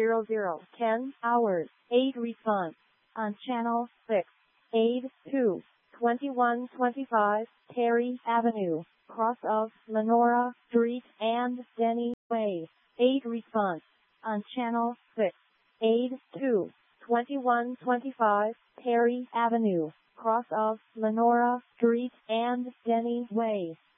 10 hours, 8 response. On channel 6, aid 2, 2125 Terry Avenue, cross of Lenora Street and Denny Way, 8 response. On channel 6, aid 2, 2125 Terry Avenue, cross of Lenora Street and Denny Way.